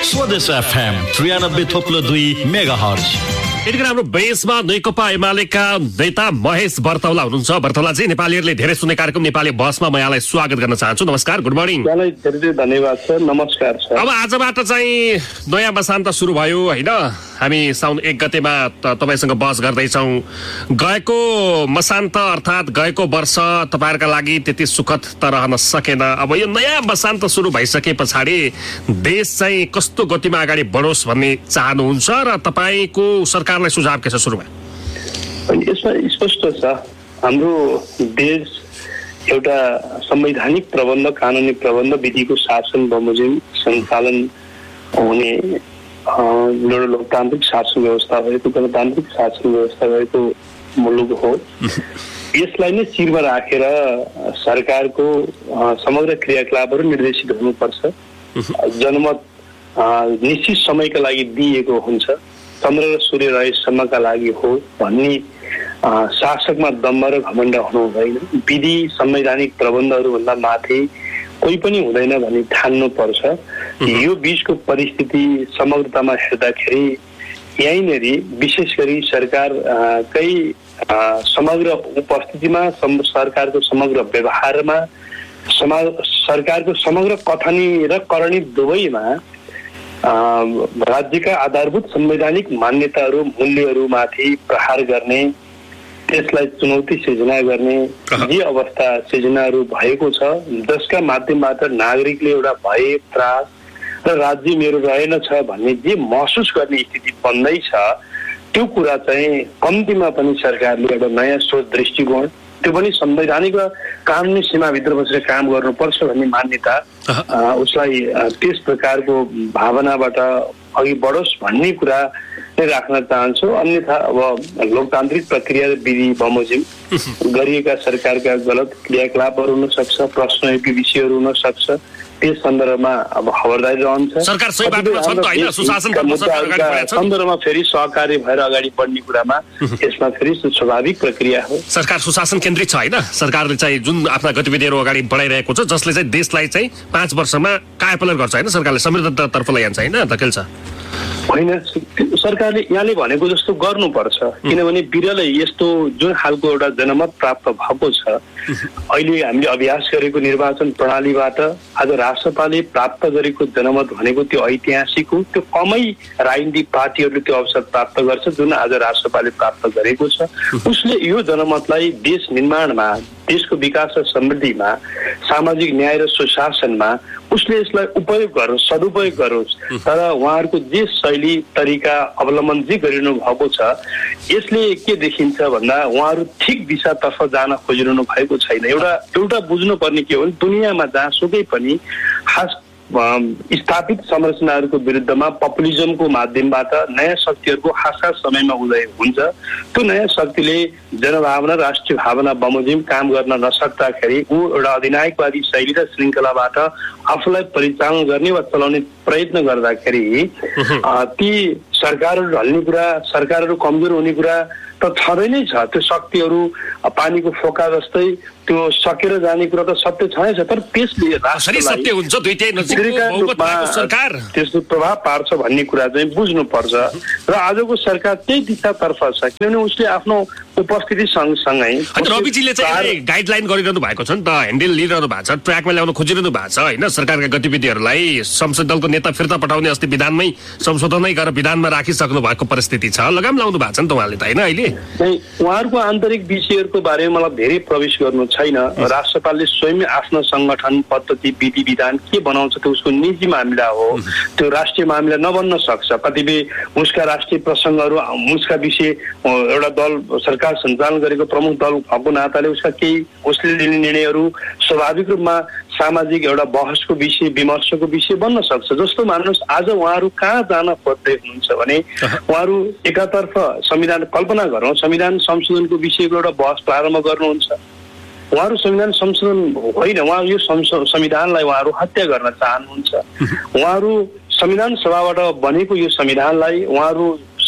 स्वदेश FM 93.2 megahertz. यतिखेर हाम्रो बेसमा नेकपा एमालेका नेता महेश बर्तौला हुनुहुन्छ। बर्तौला जी, नेपालीहरूले धेरै सुन्ने कार्यक्रम नेपाली बसमा म यहाँलाई स्वागत गर्न चाहन्छु। नमस्कार, गुड मर्निङ। यहाँलाई धेरै धन्यवाद सर, नमस्कार सर। अब आजबाट चाहिँ नयाँ मसान्त सुरु भयो होइन? हामी साउन 1 गतेमा तपाईसँग बहस गर्दैछौँ। गएको मसान्त अर्थात् गएको वर्ष तपाईँहरूका लागि त्यति सुखद त रहन सकेन। अब यो नयाँ मसान्त सुरु भइसके पछाडि देश चाहिँ कस्तो गतिमा अगाडि बढोस् भन्ने चाहनुहुन्छ र तपाईँको सरकारलाई सुझाव के छ सुरुमा? यसमा स्पष्ट छ, हाम्रो देश एउटा संवैधानिक प्रबन्ध, कानुनी प्रबन्ध, विधिको शासन बमोजिम सञ्चालन हुने एउटा लोकतान्त्रिक शासन व्यवस्था भएको, गणतान्त्रिक शासन व्यवस्था भएको मुलुक हो। यसलाई नै शिरमा राखेर सरकारको समग्र क्रियाकलापहरू निर्देशित हुनुपर्छ। जनमत निश्चित समयका लागि दिएको हुन्छ, चन्द्र र सूर्य रहेसम्मका लागि हो भन्ने शासकमा दम्भ र घमण्ड हुनु हुँदैन। विधि संवैधानिक प्रबन्धहरूभन्दा माथि कोही पनि हुँदैन भनी ठान्नु पर्छ। यो बीचको परिस्थिति समग्रतामा हेर्दाखेरि यहीँनेरि विशेष गरी सरकारकै समग्र उपस्थितिमा, सरकारको समग्र व्यवहारमा, सरकारको समग्र कथनी र करणी दुवैमा राज्यका आधारभूत संवैधानिक मान्यताहरू, मूल्यहरूमाथि प्रहार गर्ने, त्यसलाई चुनौती सिर्जना गर्ने जे अवस्था सिर्जनाहरू भएको छ, जसका माध्यमबाट नागरिकले एउटा भय, त्रास र राज्य मेरो रहेनछ भन्ने जे महसुस गर्ने स्थिति बन्दैछ, त्यो कुरा चाहिँ कम्तीमा पनि सरकारले एउटा नयाँ सोच, दृष्टिकोण, त्यो पनि संवैधानिक र कानुनी सीमाभित्र बसेर काम गर्नुपर्छ भन्ने मान्यता उसलाई त्यस प्रकारको भावनाबाट अघि बढोस् भन्ने कुरा नै राख्न चाहन्छु। अन्यथा अब लोकतान्त्रिक प्रक्रिया र विधि बमोजिम गरिएका सरकारका गलत क्रियाकलापहरू हुन सक्छ, प्रश्नयोग्य विषयहरू हुन सक्छ, त्यस सन्दर्भमा अब खबरदारी रहन्छ। सरकार सही बाटोमा छ नि त हैन? सुशासन सन्दर्भमा फेरि सहकारी भएर अगाडि बढ्ने कुरामा यसमा फेरि स्वाभाविक प्रक्रिया हो। सरकार सुशासन केन्द्रित छ हैन? सरकारले चाहिँ जुन आफ्ना गतिविधिहरू अगाडि बढाइरहेको छ, जसले चाहिँ देशलाई चाहिँ 5 वर्षमा कायापलट गर्छ हैन? सरकारले समृद्धतातर्फ लैजान्छ हैन? धकेल्छ होइन। सरकारले यहाँले भनेको जस्तो गर्नुपर्छ, किनभने बिरलै यस्तो जुन खालको एउटा जनमत प्राप्त भएको छ, अहिले हामीले अभ्यास गरेको निर्वाचन प्रणालीबाट आज राष्ट्रपाले प्राप्त गरेको जनमत भनेको त्यो ऐतिहासिक हो। त्यो कमै राजनीतिक पार्टीहरूले त्यो अवसर प्राप्त गर्छ जुन आज राष्ट्रपाले प्राप्त गरेको छ। उसले यो जनमतलाई देश निर्माणमा, देशको विकास र समृद्धिमा, सामाजिक न्याय र सुशासनमा उसले यसलाई उपयोग गरोस्, सदुपयोग गरोस्। तर उहाँहरूको जे शैली, तरिका अवलम्बन जे गरिरहनु भएको छ, यसले के देखिन्छ भन्दा उहाँहरू ठिक दिशातर्फ जान खोजिरहनु भएको छैन। एउटा बुझ्नुपर्ने के हो भने दुनियाँमा जहाँसुकै पनि खास स्थापित संरचनाहरूको विरुद्धमा पपुलिजमको माध्यमबाट नयाँ शक्तिहरूको खास समयमा उदय हुन्छ। त्यो नयाँ शक्तिले जनभावना, राष्ट्रिय भावना बमोजिम काम गर्न नसक्दाखेरि ऊ एउटा अधिनायकवादी शैली र श्रृङ्खलाबाट आफूलाई परिचालन गर्ने वा चलाउने प्रयत्न गर्दाखेरि ती सरकारहरू ढल्ने कुरा, सरकारहरू कमजोर हुने कुरा त छँदै नै छ। त्यो शक्तिहरू पानीको फोका जस्तै त्यो सकेर जाने कुरा त सत्य छँदैछ, तर त्यसले त्यसले प्रभाव पार्छ भन्ने कुरा चाहिँ बुझ्नुपर्छ। र आजको सरकार त्यही दिशातर्फ छ, किनभने उसले आफ्नो उपस्थिति सँगसँगै रविजीले चाहिँ गाइडलाइन गरिरहनु भएको छ नि त, ह्यान्डल लिइरहनु भएको छ, ट्र्याकमा ल्याउन खोजिरहनु भएको छ होइन? सरकारका गतिविधिहरूलाई संसद दलको नेता फिर्ता पठाउने अस्ति विधानमै संशोधनै गरेर विधानमा राखिसक्नु भएको परिस्थिति छ। लगाम लाउनु भएको छ नि त उहाँले त होइन? अहिले उहाँहरूको आन्तरिक विषयहरूको बारेमा मलाई धेरै प्रवेश गर्नु छैन। राष्ट्रपालले स्वयं आफ्नो संगठन पद्धति, विधि विधान के बनाउँछ त्यो उसको निजी मामिला हो, त्यो राष्ट्रिय मामिला नबन्न सक्छ। कतिपय उसका राष्ट्रिय प्रसङ्गहरू, उसका विषय एउटा दल सरकार सञ्चालन गरेको प्रमुख दल भएको नाताले उसका केही उसले लिने निर्णयहरू स्वाभाविक रूपमा सामाजिक एउटा बहसको विषय, विमर्शको विषय बन्न सक्छ। जस्तो मान्नुहोस् आज उहाँहरू कहाँ जान खोज्दै हुनुहुन्छ भने उहाँहरू एकातर्फ संविधान कल्पना गरौँ, संविधान संशोधनको विषयको एउटा बहस प्रारम्भ गर्नुहुन्छ। उहाँहरू संविधान संशोधन होइन, उहाँ यो संविधानलाई उहाँहरू हत्या गर्न चाहनुहुन्छ। उहाँहरू संविधान सभाबाट बनेको यो संविधानलाई उहाँहरू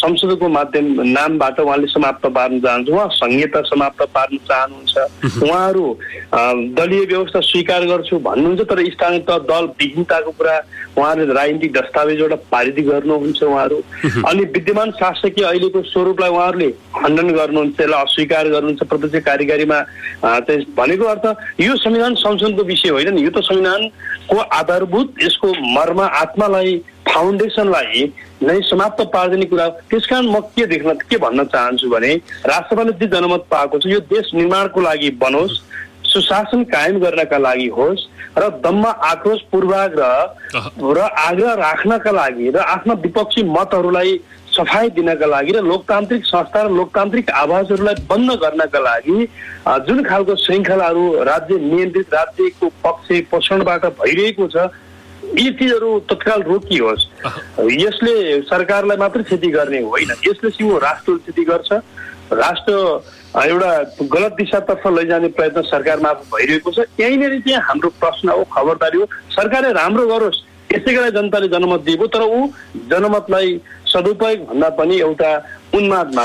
संसदको नामबाट उहाँले समाप्त पार्न चाहनुहुन्छ, उहाँ संहिता समाप्त पार्न चाहनुहुन्छ, उहाँहरू दलीय व्यवस्था स्वीकार गर्छु भन्नुहुन्छ, तर स्थानीय तह दल विहीनताको कुरा उहाँहरूले राजनीतिक दस्तावेज एउटा पारित गर्नुहुन्छ उहाँहरू। अनि विद्यमान शासकीय अहिलेको स्वरूपलाई उहाँहरूले खण्डन गर्नुहुन्छ, यसलाई अस्वीकार गर्नुहुन्छ प्रत्यक्ष कार्यकारीमा। चाहिँ भनेको अर्थ यो संविधान संशोधनको विषय होइन नि, यो त संविधानको आधारभूत यसको मर्म आत्मालाई फाउन्डेसनलाई नै समाप्त पारिदिने कुरा। त्यसकारण म के भन्न चाहन्छु भने राष्ट्रपतिले जे जनमत पाएको छ यो देश निर्माणको लागि बनोस्, सुशासन कायम गर्नका लागि होस् र दम्म आक्रोश पूर्वाग्रह र आग्रह राख्नका लागि र आफ्ना विपक्षी मतहरूलाई सफाई दिनका लागि र लोकतान्त्रिक संस्था र लोकतान्त्रिक आवाजहरूलाई बन्द गर्नका लागि जुन खालको श्रृङ्खलाहरू राज्य नियन्त्रित राज्यको पक्ष पोषणबाट भइरहेको छ यी चिजहरू तत्काल रोकियोस्। यसले सरकारलाई मात्र क्षति गर्ने होइन, यसले सिङ्गो राष्ट्र क्षति गर्छ। राष्ट्र एउटा गलत दिशातर्फ लैजाने प्रयत्न सरकारमा भइरहेको छ। यहीँनिर चाहिँ हाम्रो प्रश्न हो, खबरदारी हो, सरकारले राम्रो गरोस्। यसैका लागि जनताले जनमत दिएको, तर ऊ जनमतलाई सदुपयोग भन्दा पनि एउटा उन्मादमा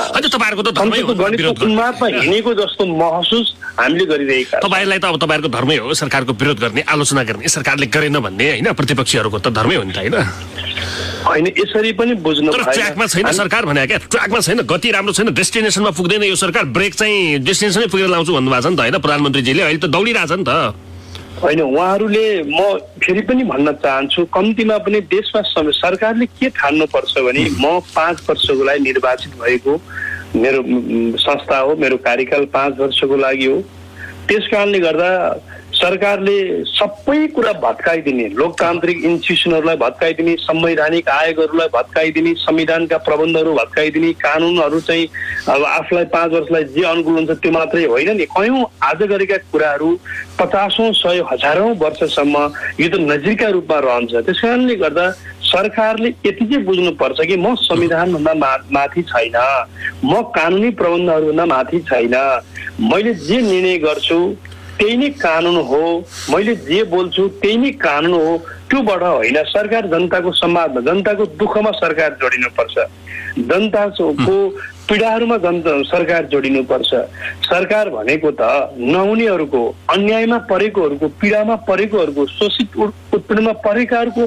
उन्मादमा हिँडेको जस्तो महसुस हामीले गरिरहेका। तपाईँलाई त अब तपाईँहरूको धर्मै हो सरकारको विरोध गर्ने, आलोचना गर्ने, सरकारले गरेन भन्ने होइन, प्रतिपक्षीहरूको त धर्मै हो नि त होइन? होइन, यसरी पनि बुझ्नु तर ट्र्याकमा छैन सरकार भने क्या, ट्र्याकमा छैन, गति राम्रो छैन, डेस्टिनेसनमा पुग्दैन यो सरकार, ब्रेक चाहिँ डेस्टिनेसनै पुगेर लाउँछु भन्नुभएको छ नि त होइन प्रधानमन्त्रीजीले? अहिले त दौडिरहेछ नि त। होइन, उहाँहरूले म फेरि पनि भन्न चाहन्छु कम्तीमा पनि देशमा सरकारले के ठान्नुपर्छ भने म 5 वर्षको लागि निर्वाचित भएको मेरो संस्था हो, मेरो कार्यकाल 5 वर्षको लागि हो। त्यस कारणले गर्दा सरकारले सबै कुरा भत्काइदिने, लोकतान्त्रिक इन्स्टिट्युसनहरूलाई भत्काइदिने, संवैधानिक आयोगहरूलाई भत्काइदिने, संविधानका प्रबन्धहरू भत्काइदिने, कानुनहरू चाहिँ अब आफूलाई 5 वर्षलाई जे अनुकूल हुन्छ त्यो मात्रै होइन नि, कयौँ आज गरेका कुराहरू 50औं 100 हजारौं वर्षसम्म यो त नजिरका रूपमा रहन्छ। त्यस कारणले गर्दा सरकारले यति चाहिँ बुझ्नुपर्छ कि म संविधानभन्दा माथि छैन, म कानुनी प्रबन्धहरूभन्दा माथि छैन, मैले जे निर्णय गर्छु त्यही नै कानुन हो, मैले जे बोल्छु त्यही नै कानुन हो, त्योबाट होइन। सरकार जनताको संवादमा, जनताको दुःखमा सरकार जोडिनुपर्छ, जनताको पीडाहरूमा सरकार जोडिनुपर्छ। सरकार भनेको त नहुनेहरूको, अन्यायमा परेकोहरूको, पीडामा परेकोहरूको, शोषित उत्पीडनमा परेकाहरूको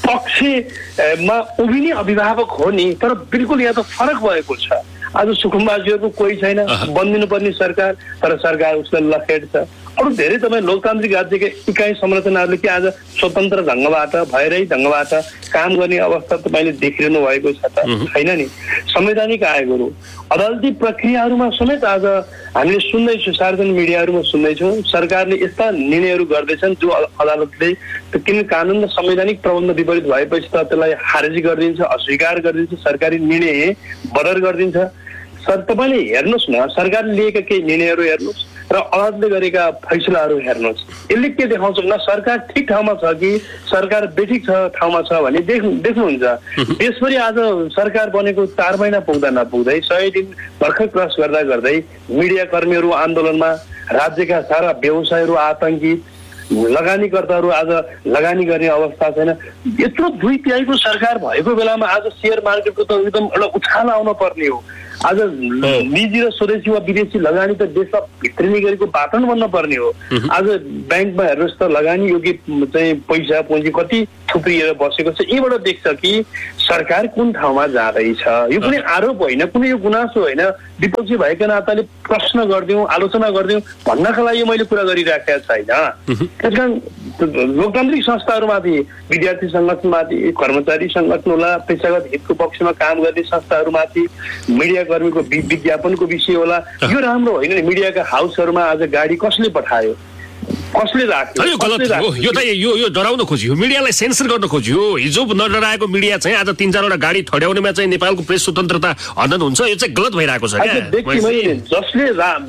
पक्षमा उभिने अभिभावक हो नि। तर बिल्कुल यहाँ त फरक भएको छ। आज सुकुम्बासीहरूको कोही छैन, बनिदिनुपर्ने सरकार, तर सरकार उसलाई लखेट्छ। अरू धेरै तपाईँ लोकतान्त्रिक राज्यका इकाइ संरचनाहरूले के आज स्वतन्त्र ढङ्गबाट भएरै ढङ्गबाट काम गर्ने अवस्था तपाईँले देखिरहनु भएको छ त छैन नि। संवैधानिक आयोगहरू, अदालती प्रक्रियाहरूमा समेत आज हामीले सुन्दैछौँ, सार्वजनिक मिडियाहरूमा सुन्दैछौँ सरकारले यस्ता निर्णयहरू गर्दैछन् जो अदालतले किन कानुन र संवैधानिक प्रबन्ध विपरीत भएपछि त त्यसलाई खारेज गरिदिन्छ, अस्वीकार गरिदिन्छ, सरकारी निर्णय बदर गरिदिन्छ। सर तपाईँले हेर्नुहोस् न, सरकारले लिएका केही निर्णयहरू हेर्नुहोस् र अदालतले गरेका फैसलाहरू हेर्नुहोस्, यसले के देखाउँछ न सरकार ठिक ठाउँमा छ कि सरकार बेठिक ठाउँमा छ भने देख्नुहुन्छ। देशभरि आज सरकार बनेको 4 महिना पुग्दा नपुग्दै 100 दिन भर्खर क्रस गर्दा गर्दै मिडिया कर्मीहरू आन्दोलनमा, राज्यका सारा व्यवसायहरू आतंकित, लगानीकर्ताहरू आज लगानी गर्ने अवस्था छैन। यत्रो 2/3 सरकार भएको बेलामा आज सेयर मार्केटको त एकदम एउटा उछाल आउन पर्ने हो। आज निजी र स्वदेशी वा विदेशी लगानी त देशमा भित्रिने गरेको वातावरण बन्न पर्ने हो। आज ब्याङ्कमा हेर्नुहोस् त लगानी योग्य चाहिँ पैसा पुँजी कति थुप्रिएर बसेको छ। यहीबाट देख्छ कि सरकार कुन ठाउँमा जाँदैछ। यो कुनै आरोप होइन, कुनै यो गुनासो होइन, विपक्षी भएका नाताले प्रश्न गरिदिउँ, आलोचना गरिदिउँ भन्नका लागि मैले कुरा गरिराखेका छैन। त्यसकारण लोकतान्त्रिक संस्थाहरूमाथि, विद्यार्थी सङ्गठनमाथि, कर्मचारी सङ्गठन होला, पेसागत हितको पक्षमा काम गर्ने संस्थाहरूमाथि, मिडिया कर्मीको विज्ञापनको विषय होला, यो राम्रो होइन नि। मिडियाका हाउसहरूमा आज गाडी कसले पठायो, कसले राख्यो? यो गलत हो, यो त यो डराउन खोज्यो, मिडियालाई सेन्सर गर्न खोज्यो। हिजो नडराएको मिडिया चाहिँ आज 3-4वटा गाडी ठड्याउनेमा चाहिँ नेपालको प्रेस स्वतन्त्रता हनन हुन्छ, यो चाहिँ गलत भइरहेको छ क्या। जसले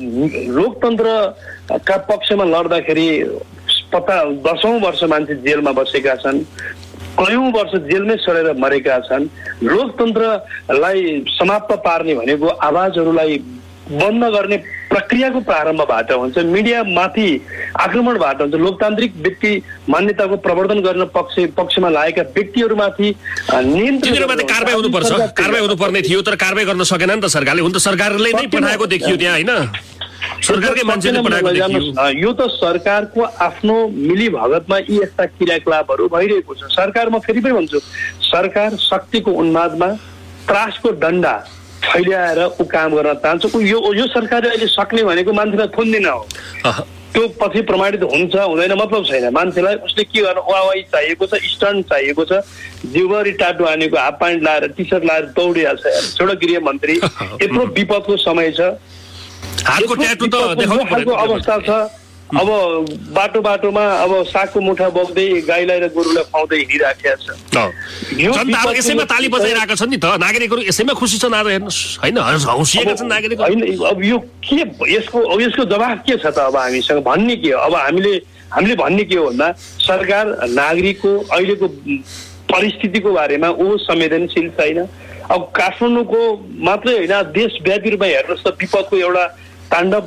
लोकतन्त्रका पक्षमा लड्दाखेरि 10औं वर्ष मान्छे जेलमा बसेका छन्, कयौं वर्ष जेलमै सडेर मरेका छन्। लोकतन्त्रलाई समाप्त पार्ने भनेको आवाजहरूलाई बन्द गर्ने प्रक्रियाको प्रारम्भबाट हुन्छ, मिडियामाथि आक्रमणबाट हुन्छ, लोकतान्त्रिक व्यक्ति मान्यताको प्रवर्धन गर्न पक्षमा लागेका व्यक्तिहरूमाथि नियन्त्रणमाथि कारबाही हुनुपर्छ, कारबाही हुनुपर्ने थियो तर कारबाही गर्न सकेन नि त सरकारले। हुन त सरकारले नै पठाएको देखियो त्यहाँ हैन, सरकारकै मान्छेले पठाएको देखियो। यो त सरकारको आफ्नो मिलीभगतमा यी यस्ता क्रियाकलापहरू भइरहेको छ। सरकारमा फेरि पनि भन्छु, सरकार शक्तिको उन्मादमा त्रासको डन्डा फैल्याएर ऊ काम गर्न चाहन्छ। यो सरकारले अहिले सक्ने भनेको मान्छेलाई थुन्दिन हो, त्यो पछि प्रमाणित हुन्छ हुँदैन मतलब छैन। मान्छेलाई उसले के गर्न वावाई चाहिएको छ, स्टन्ट चाहिएको छ, जिउभरि टाटो हानेको हाफ प्यान्ट लाएर टी सर्ट लाएर दौडिरहेको छ। छोडो गृहमन्त्री, यत्रो विपदको समय छ, हातको ट्याटु त देखाउनु पर्ने अवस्था छ। अब बाटोमा अब सागको मुठा बोक्दै गाईलाई र गोरुलाई खुवाउँदै हिँडिराखेको छ। जनता अब यसैमा ताली बजाइरहेको छ नि त, नागरिकहरू यसैमा खुसी छन् आज हेर्नुहोस् हैन, हौसिएका छन् नागरिकहरू। हैन अब यो के यसको जवाफ के छ त? अब हामीसँग भन्ने के हो? अब हामीले भन्ने के हो भन्दा सरकार नागरिकको अहिलेको परिस्थितिको बारेमा ऊ संवेदनशील छैन। अब काठमाडौँको मात्रै होइन, देशव्यापी रूपमा हेर्नुहोस् त विपदको एउटा ताण्डव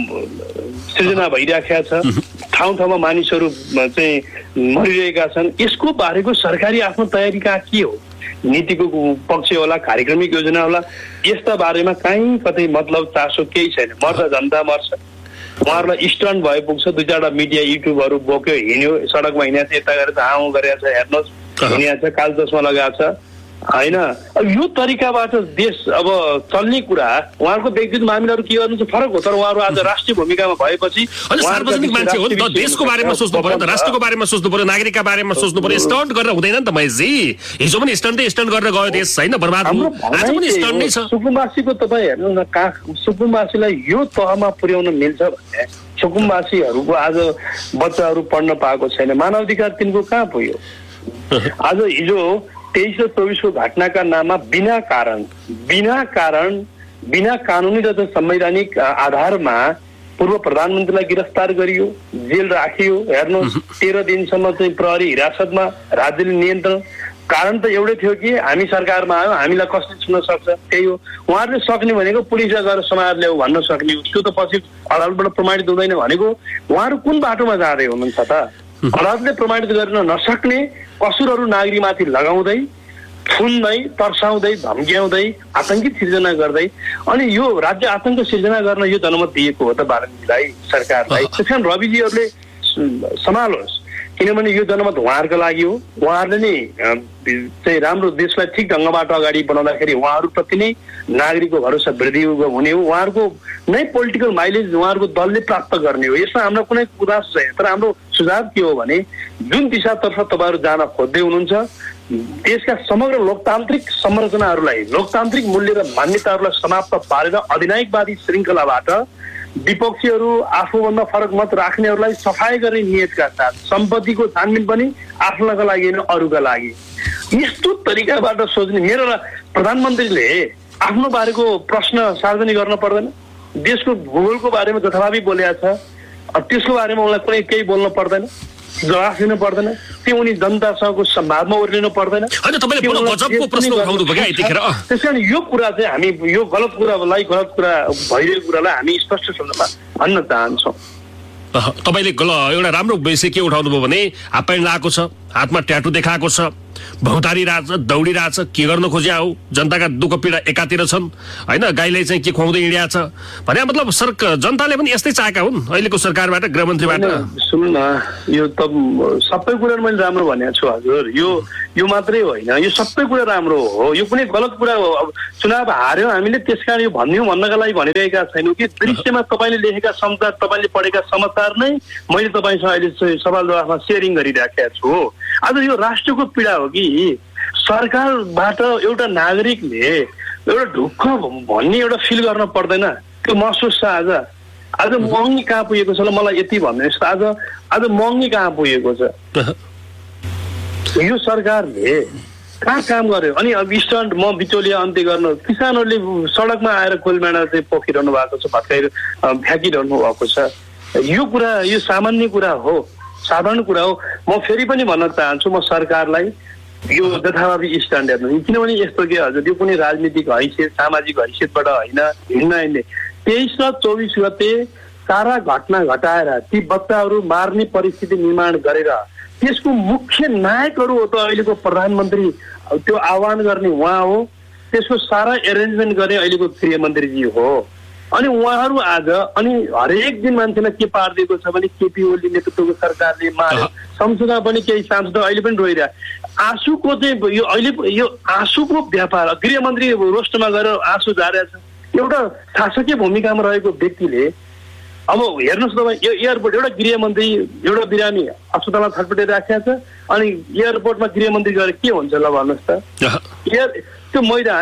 सृजना भइरहेका छ। ठाउँ ठाउँमा मानिसहरू चाहिँ मरिरहेका छन्। यसको बारेको सरकारी आफ्नो तयारी कहाँ के हो? नीतिको पक्ष होला, कार्यक्रमिक योजना होला, यस्ता बारेमा कहीँ कतै मतलब चासो केही छैन। मर्छ जनता मर्छ, उहाँहरूलाई स्टन्ट भए पुग्छ। दुई चारवटा मिडिया युट्युबहरू बोक्यो हिँड्यो, सडकमा हिँडेको छ, यता गरेर हाँउ गरेको छ, हेर्नुहोस् हिँडेको छ, कालो चस्मा लगाएको छ होइन। अब यो तरिकाबाट देश अब चल्ने कुरा, उहाँहरूको व्यक्तिगत मामिलाहरू के गर्नु फरक हो, तर उहाँहरू आज राष्ट्रिय भूमिकामा भएपछि सार्वजनिक मान्छे हो नि त, देशको बारेमा सोच्नु पर्यो, राष्ट्रको बारेमा सोच्नु पर्यो, नागरिकका बारेमा सोच्नु पर्यो। स्टन्ट गरेर हुँदैन नि त महेशजी, हिजो पनि स्टन्ट गरेर गयो देश होइन, बर्बाद भयो, आज पनि स्टन्ट नै छ। सुकुम्बासीको तपाईँ हेर्नु न, सुकुम्बासीलाई यो तहमा पुर्याउन मिल्छ भने सुकुम्बासीहरूको आज बच्चाहरू पढ्न पाएको छैन, मानवाधिकार तिनको कहाँ पुग्यो? आज हिजो 23 र 24 घटनाका नाममा बिना कानुनी र संवैधानिक आधारमा पूर्व प्रधानमन्त्रीलाई गिरफ्तार गरियो, जेल राखियो। हेर्नुहोस् 13 दिनसम्म चाहिँ प्रहरी हिरासतमा, राज्यले नियन्त्रण। कारण त एउटै थियो कि हामी सरकारमा आयो, हामीलाई कसले छुन सक्छ, त्यही हो। उहाँहरूले सक्ने भनेको पुलिसलाई गएर समाज ल्याऊ भन्न सक्ने हो, त्यो त पछि अदालतबाट प्रमाणित हुँदैन भनेको। उहाँहरू कुन बाटोमा जाँदै हुनुहुन्छ त? अदालतले प्रमाणित गर्न नसक्ने कसुरहरू नागरिकमाथि लगाउँदै, थुन्दै, तर्साउँदै, धम्क्याउँदै, आतंकित सिर्जना गर्दै, अनि यो राज्य आतंक सिर्जना गर्न यो जनमत दिएको हो त बालनजीलाई, सरकारलाई। त्यसकारण रविजीहरूले सम्हालोस्, किनभने यो जनमत उहाँहरूको लागि हो। उहाँहरूले नै चाहिँ राम्रो देशलाई ठिक ढङ्गबाट अगाडि बढाउँदाखेरि उहाँहरूप्रति नै नागरिकको भरोसा वृद्धि हुने हो। उहाँहरूको नै पोलिटिकल माइलेज उहाँहरूको दलले प्राप्त गर्ने हो। यसमा हाम्रो कुनै गुनासो छैन, तर हाम्रो सुझाव के हो भने जुन दिशातर्फ तपाईँहरू जान खोज्दै हुनुहुन्छ, देशका समग्र लोकतान्त्रिक संरचनाहरूलाई, लोकतान्त्रिक मूल्य र मान्यताहरूलाई समाप्त पारेर अधिनायकवादी श्रृङ्खलाबाट विपक्षीहरू आफूभन्दा फरक मत राख्नेहरूलाई सफाई गर्ने नियतका साथ सम्पत्तिको छानबिन पनि आफ्नोका लागि होइन अरूका लागि, यस्तो तरिकाबाट सोच्ने। मेरो प्रधानमन्त्रीले आफ्नो बारेको प्रश्न सार्वजनिक गर्न पर्दैन, देशको भूगोलको बारेमा जथाभावी बोलेको छ, त्यसको बारेमा उनलाई कुनै केही बोल्न पर्दैन, जवाफ दिनु पर्दैन, त्यो उनी जनतासँगको संवादमा ओर्लिनु पर्दैन। त्यसकारण यो कुरा चाहिँ हामी यो गलत कुरा भइरहेको कुरालाई हामी स्पष्ट शब्दमा भन्न चाहन्छौँ। तपाईँले एउटा राम्रो विषय के उठाउनु भयो भने हाफ प्यान्ट लगाएको छ, हातमा ट्याटु देखाएको छ, भौतारिरहेछ, दौडिरहेछ, के गर्न खोज्या हो, जनताका दुःख पीडा एकातिर छन् होइन, गाईलाई चाहिँ के खुवाउँदै हिँडेको छ भने मतलब जनताले पनि यस्तै चाहेका हुन् अहिलेको सरकारबाट, गृहमन्त्रीबाट। सुन्नु न, यो त सबै कुरा मैले राम्रो भनेको छु हजुर, यो मात्रै होइन, यो सबै कुरा राम्रो हो, यो कुनै गलत कुरा हो। अब चुनाव हार्यो हामीले, त्यसकारण यो भन्यौँ भन्नका लागि भनिरहेका छैनौँ कि दृश्यमा तपाईँले लेखेका समाचार, तपाईँले पढेका समाचार नै मैले तपाईँसँग अहिले सवाल जवाफमा सेयरिङ गरिराखेको छु। आज यो राष्ट्रको पीडा हो कि सरकारबाट एउटा नागरिकले एउटा ढुक्क भन्ने एउटा फिल गर्न पर्दैन, त्यो महसुस छ। आज महँगी कहाँ पुगेको छ, मलाई यति भन्नुहोस् त, आज महँगी कहाँ पुगेको छ? यो सरकारले कहाँ काम गर्यो? अनि अब स्टन्ट म बिचौलिया अन्त्य गर्नु, किसानहरूले सडकमा आएर कोलमेडा चाहिँ पोखिरहनु भएको छ, फ्याँकिरहनु भएको छ। यो कुरा यो सामान्य कुरा हो, साधारण कुरा हो। म फेरि पनि भन्न चाहन्छु, म सरकारलाई यो जथाभावी स्ट्यान्ड हेर्नु, किनभने यस्तो के हजुर, यो कुनै राजनीतिक हैसियत, सामाजिक हैसियतबाट होइन, हिँड्ने 23 र 24 गते सारा घटना घटाएर ती बच्चाहरू मार्ने परिस्थिति निर्माण गरेर त्यसको मुख्य नायकहरू हो त अहिलेको प्रधानमन्त्री, त्यो आह्वान गर्ने उहाँ हो, त्यसको सारा एरेन्जमेन्ट गर्ने अहिलेको गृहमन्त्रीजी हो। अनि उहाँहरू आज अनि हरेक दिन मान्छेलाई के पारिदिएको छ भने केपी ओली नेतृत्वको सरकारले मार्यो। संसदमा पनि केही सांसद अहिले पनि रोइरहे आँसुको चाहिँ यो अहिले यो आँसुको व्यापार गृहमन्त्री रोस्टमा गएर आँसु झारेको छ। एउटा शासकीय भूमिकामा रहेको व्यक्तिले अब हेर्नुहोस् तपाईँ यो एयरपोर्ट एउटा गृहमन्त्री एउटा बिरामी अस्पतालमा छटपटाइ राखेको छ अनि एयरपोर्टमा गृहमन्त्री गएर के हुन्छ ल भन्नुहोस् त। त्यो मैदान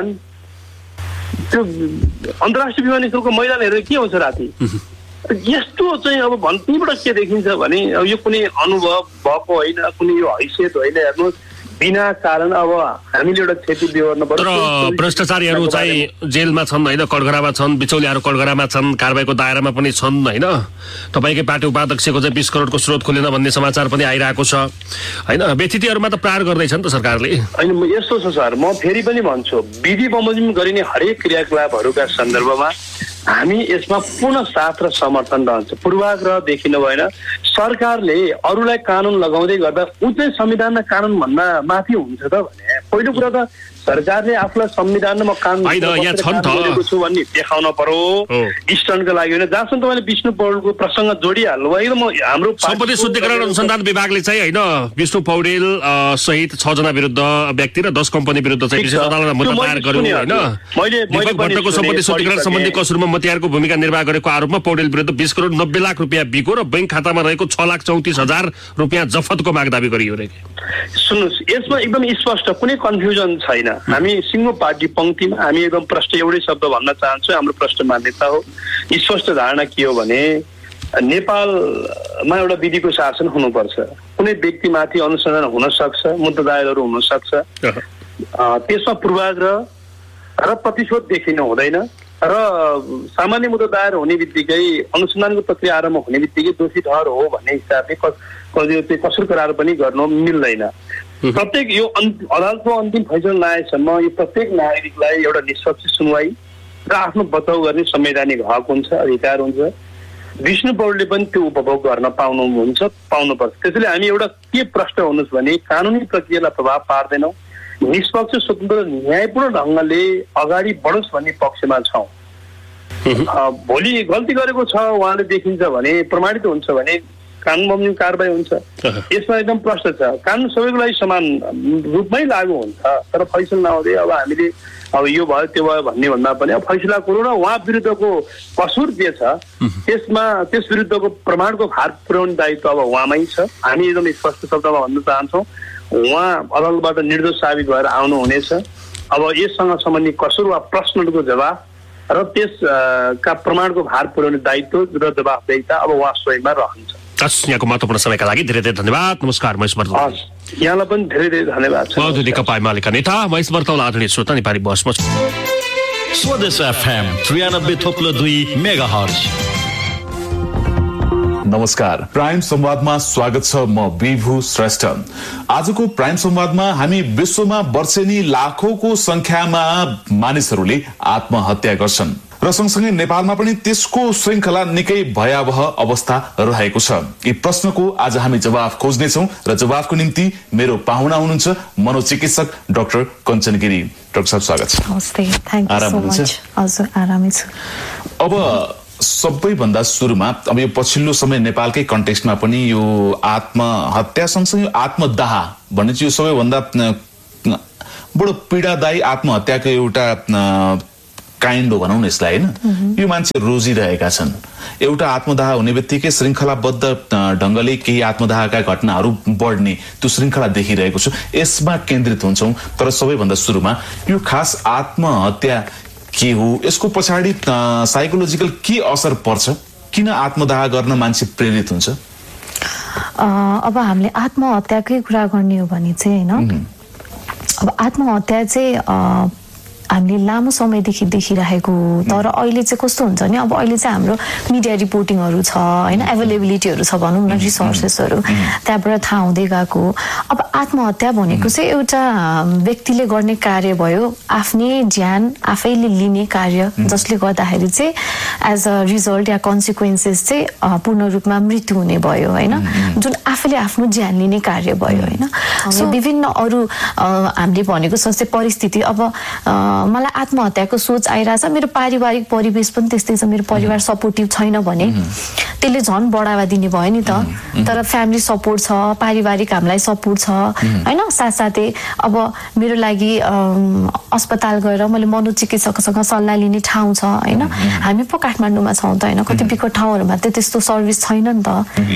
त्यो अन्तर्राष्ट्रिय विमानस्थलको मैदान हेरेर के हुन्छ राति। यस्तो चाहिँ अब त्यहीँबाट के देखिन्छ भने अब यो कुनै अनुभव भएको होइन, कुनै यो हैसियत होइन। हेर्नुहोस् बिना कारण अब हामीले एउटा क्षति बिहोर्न पर्छ। तर भ्रष्टाचारीहरू चाहिँ जेलमा छन् होइन, कठघरामा छन्, बिचौलियाहरू कठघरामा छन्, कारबाहीको दायरामा पनि छन् होइन। तपाईँकै पार्टी उपाध्यक्षको चाहिँ 20 करोडको स्रोत खोलेन भन्ने समाचार पनि आइरहेको छ होइन। व्यतिथिहरूमा त प्रहार गर्दैछ नि त सरकारले। होइन यस्तो छ सर, म फेरि पनि भन्छु विधि बमोजिम गरिने हरेक क्रियाकलापहरूका सन्दर्भमा हामी यसमा पूर्ण साथ र समर्थन रहन्छ। पूर्वाग्रह देखिनु भएन। सरकारले अरूलाई कानुन लगाउँदै गर्दा ऊ चाहिँ संविधानमा कानुन भन्दा माथि हुन्छ त भने पहिलो कुरा त सरकारले आफूलाई संविधानमा कानुन गरेको छु भन्ने देखाउन पर्यो। इस्टर्नको लागि होइन। जहाँसम्म तपाईँले विष्णु पौडेलको प्रसङ्ग जोडिहाल्नु भयो। एकदम हाम्रो सम्पत्ति शुद्धिकरण अनुसन्धान विभागले चाहिँ होइन विष्णु पौडेल सहित 6 जना विरुद्ध व्यक्ति र 10 कम्पनी विरुद्ध चाहिँ विशेष अदालतमा मुद्दा दायर गर्यो होइन। दीपक भट्टको सम्पत्ति शुद्धिकरण सम्बन्धी कसुरमा मतियारको भूमिका निर्वाह गरेको आरोपमा पौडेल विरुद्ध 20 करोड 90 लाख रुपियाँ बिको र बैंक खातामा रहेको 6,34,000 रुपियाँ जफतको माग दाबी गरियो रे। सुन्नुहोस् यसमा एकदम स्पष्ट कुनै कन्फ्युजन छैन। हामी सिङ्गो पार्टी पङ्क्तिमा हामी एकदम प्रष्ट एउटै शब्द भन्न चाहन्छु। हाम्रो प्रष्ट मान्यता हो। स्पष्ट धारणा के हो भने नेपालमा एउटा विधिको शासन हुनुपर्छ। कुनै व्यक्तिमाथि अनुसन्धान हुन सक्छ, मुद्दा दायरहरू हुन सक्छ, त्यसमा पूर्वाग्रह र प्रतिशोध देखिनु हुँदैन र सामान्य मुद्दा दायर हुने बित्तिकै अनुसन्धानको प्रक्रिया आरम्भ हुने बित्तिकै दोषी ठहर हो भन्ने हिसाबले कसुर करार पनि गर्नु मिल्दैन। प्रत्येक यो अदालतको अन्तिम फैसला नआएसम्म यो प्रत्येक नागरिकलाई एउटा निष्पक्ष सुनवाई र आफ्नो बचाउ गर्ने संवैधानिक हक हुन्छ, अधिकार हुन्छ। विष्णु पौडेलले पनि त्यो उपभोग गर्न पाउनुपर्छ। त्यसैले हामी एउटा के प्रश्न हुनुहोस् भने कानुनी प्रक्रियालाई प्रभाव पार्दैनौँ, निष्पक्ष स्वतन्त्र न्यायपूर्ण ढङ्गले अगाडि बढोस् भन्ने पक्षमा छौँ। भोलि गल्ती गरेको छ उहाँले देखिन्छ भने प्रमाणित हुन्छ भने कानुन बमोजिम कारबाही हुन्छ। यसमा एकदम प्रश्न छ। कानुन सबैको लागि समान रूपमै लागू हुन्छ तर फैसला नहुँदै अब हामीले अब यो भयो त्यो भयो भन्ने भन्दा पनि अब फैसला गरौँ र उहाँ विरुद्धको कसुर के छ त्यस विरुद्धको प्रमाणको भार पुर्याउने दायित्व अब उहाँमै छ। हामी एकदम स्पष्ट शब्दमा भन्न चाहन्छौँ उहाँ अदालतबाट निर्दोष साबित भएर आउनुहुनेछ। अब यससँग सम्बन्धी कसुर वा प्रश्नहरूको जवाब र त्यसका प्रमाणको भार पुर्याउने दायित्व र जवाबदेहिता अब उहाँ स्वयंमा रहन्छ। यहाँको महत्त्वपूर्ण समयका लागि धेरै धेरै धन्यवाद। नमस्कार महेश बर्तौल। यहाँलाई पनि धेरै धेरै धन्यवाद। नेकपा एमालेका नेता महेश बर्तौल आदरणीय श्रोता नेपाली बसमा स्वदेश FM 93.2 मेगाहर्ज। नमस्कार, प्राइम संवादमा स्वागत छ। म विभु श्रेष्ठ। आजको प्राइम संवादमा हामी विश्वमा वर्षेनी लाखौंको संख्यामा मानिसहरूले आत्महत्या गर्छन् र सँगसँगै नेपालमा पनि त्यसको श्रृंखला निकै भयावह अवस्था रहेको छ। यी प्रश्नको आज हामी जवाफ खोज्नेछौँ र जवाफको निम्ति मेरो पाहुना हुनुहुन्छ मनोचिकित्सक डाक्टर कञ्चन गिरी। डाक्टर साहब स्वागत छ। नमस्ते, थ्यांक यू सो मच। हजुर आरामै छु। अब सबैभन्दा सुरुमा अब यो पछिल्लो समय नेपालकै कन्टेक्स्टमा पनि यो आत्महत्या सँगसँगै आत्मदाह भन्ने चाहिँ यो सबैभन्दा बडो पीडादायी आत्महत्याको एउटा काइन्ड हो भनौँ न यसलाई होइन। यो मान्छे रोजिरहेका छन्। एउटा आत्मदाह हुने बित्तिकै श्रृङ्खलाबद्ध ढङ्गले केही आत्मदाहका घटनाहरू बढ्ने त्यो श्रृङ्खला देखिरहेको छु। यसमा केन्द्रित हुन्छौँ तर सबैभन्दा सुरुमा यो खास आत्महत्या के हो, यसको पछाडि साइकोलोजिकल के असर पर्छ, किन आत्मदाह गर्न मान्छे प्रेरित हुन्छ? अब हामीले आत्महत्याकै कुरा गर्ने हो भने चाहिँ होइन, अब आत्महत्या चाहिँ हामीले लामो समयदेखि देखिरहेको हो। तर अहिले चाहिँ कस्तो हुन्छ भने अब अहिले चाहिँ हाम्रो मिडिया रिपोर्टिङहरू छ होइन, एभाइलेबिलिटीहरू छ भनौँ न, रिसोर्सेसहरू त्यहाँबाट थाहा हुँदै गएको। अब आत्महत्या भनेको चाहिँ एउटा व्यक्तिले गर्ने कार्य भयो, आफ्नै ज्यान आफैले लिने कार्य, जसले गर्दाखेरि चाहिँ as a result yeah consequences चाहिँ पूर्ण रूपमा मृत्यु हुने भयो होइन, जुन आफैले आफ्नो ज्यान लिने कार्य भयो होइन। सो विभिन्न अरू हामीले भनेको जस्तै परिस्थिति, अब मलाई आत्महत्याको सोच आइरहेछ, मेरो पारिवारिक परिवेश पनि त्यस्तै छ, मेरो परिवार सपोर्टिभ छैन भने त्यसले झन् बढावा दिने भयो नि त। तर फ्यामिली सपोर्ट छ, पारिवारिक हामीलाई सपोर्ट छ होइन। साथसाथै अब मेरो लागि अस्पताल गएर मैले मनोचिकित्सकसँग सल्लाह लिने ठाउँ छ होइन। हामी पो काठमाडौँमा छौँ त होइन, कति बिकट ठाउँहरूमा त त्यस्तो सर्भिस छैन नि त।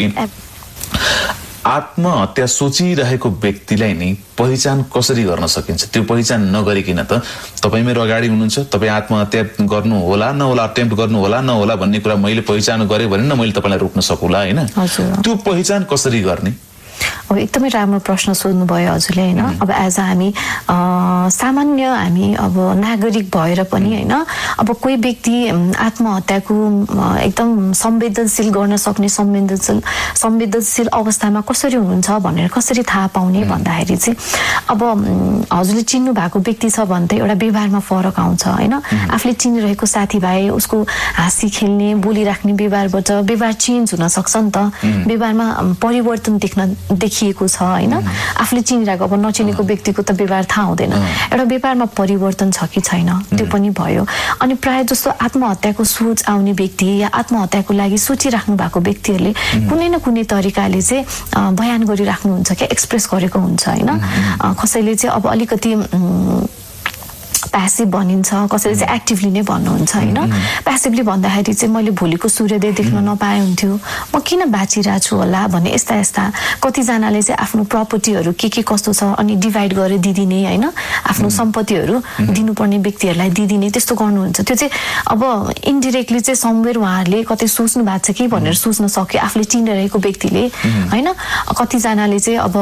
आत्महत्या सोचिरहेको व्यक्तिलाई नै पहिचान कसरी गर्न सकिन्छ? त्यो पहिचान नगरिकन त तपाईँ मेरो अगाडि हुनुहुन्छ, तपाईँ आत्महत्या गर्नु होला नहोला, अटेम्प्ट गर्नु होला नहोला भन्ने कुरा मैले पहिचान गरेँ भने न मैले तपाईँलाई रोक्न सकौँला होइन। त्यो पहिचान कसरी गर्ने? अब एकदमै राम्रो प्रश्न सोध्नुभयो हजुरले होइन। अब एज अ हामी सामान्य हामी अब नागरिक भएर पनि होइन, अब कोही व्यक्ति आत्महत्याको एकदम संवेदनशील गर्न सक्ने संवेदनशील अवस्थामा कसरी हुनुहुन्छ भनेर कसरी थाहा पाउने भन्दाखेरि चाहिँ अब हजुरले चिन्नु भएको व्यक्ति छ भने त एउटा व्यवहारमा फरक आउँछ होइन। आफूले चिनिरहेको साथीभाइ उसको हाँसी खेल्ने बोलिराख्ने व्यवहारबाट व्यवहार चेन्ज हुन सक्छ नि त, व्यवहारमा परिवर्तन देखिएको छ होइन। आफूले चिनिरहेको अब नचिनेको व्यक्तिको त व्यवहार थाहा हुँदैन, एउटा व्यवहारमा परिवर्तन छ कि छैन त्यो पनि भयो। अनि प्रायः जस्तो आत्महत्याको सोच आउने व्यक्ति या आत्महत्याको लागि सोचिराख्नु भएको व्यक्तिहरूले कुनै न कुनै तरिकाले चाहिँ बयान गरिराख्नुहुन्छ क्या, एक्सप्रेस गरेको हुन्छ होइन। कसैले चाहिँ अब अलिकति प्यासिभ भनिन्छ, कसैले चाहिँ एक्टिभली नै भन्नुहुन्छ होइन। प्यासिभली भन्दाखेरि चाहिँ मैले भोलिको सूर्योदय देख्न नपाए हुन्थ्यो, म किन बाँचिरहेको छु होला भन्ने यस्ता यस्ता। कतिजनाले चाहिँ आफ्नो प्रपर्टीहरू के कस्तो छ अनि डिभाइड गरेर दिदिने होइन, आफ्नो सम्पत्तिहरू दिनुपर्ने व्यक्तिहरूलाई दिदिने, त्यस्तो गर्नुहुन्छ। त्यो चाहिँ अब इन्डिरेक्टली चाहिँ समवेयर उहाँहरूले कतै सोच्नु भएको छ कि भनेर सोच्न सक्यो आफूले चिनिरहेको व्यक्तिले होइन। कतिजनाले चाहिँ अब